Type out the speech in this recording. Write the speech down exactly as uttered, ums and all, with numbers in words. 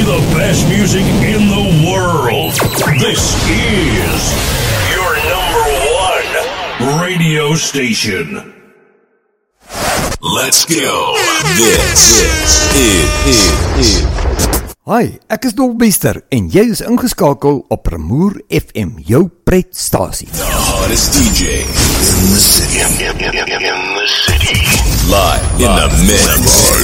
the best music in the world. This is your number one radio station. Let's go. This, this is, is. Hi, ek is Dolbester en jy is ingeskakel op Remoer F M, jou pretstasie. The hottest D J in the city. In, in, in, in the city. Live in the mix.